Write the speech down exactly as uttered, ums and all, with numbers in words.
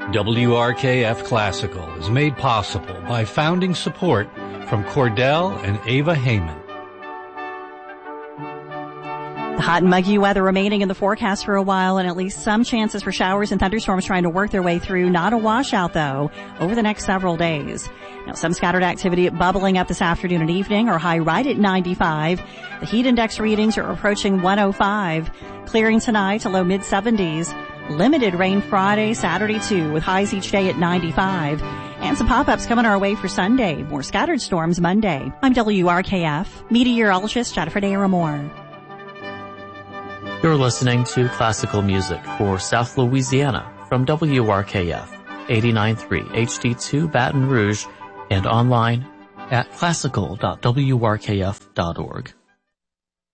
W R K F Classical is made possible by founding support from Cordell and Ava Heyman. The hot and muggy weather remaining in the forecast for a while, and at least some chances for showers and thunderstorms trying to work their way through. Not a washout, though, over the next several days. Now, some scattered activity bubbling up this afternoon and evening, our high right at ninety-five. The heat index readings are approaching one oh five. Clearing tonight to low mid-seventies. Limited rain Friday, Saturday too, with highs each day at ninety-five. And some pop-ups coming our way for Sunday. More scattered storms Monday. I'm W R K F meteorologist Jennifer Daramore. You're listening to classical music for South Louisiana from W R K F eighty-nine point three H D two Baton Rouge and online at classical dot w r k f dot org.